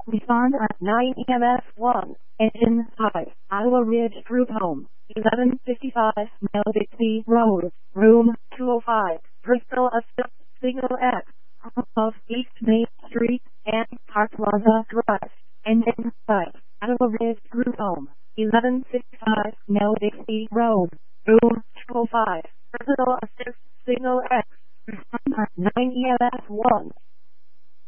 Respond at 9 EMS 1. Engine 5. Iowa Ridge Group Home. 1155 Mel Bixby Road. Room 205. Bristol Assist Signal X. Of East Main Street and Park Plaza Drive. Engine 5. Iowa Ridge Group Home. 1155 Mel Bixby Road. Room 205. Bristol Assist Signal X. Respond at 9 EMS 1.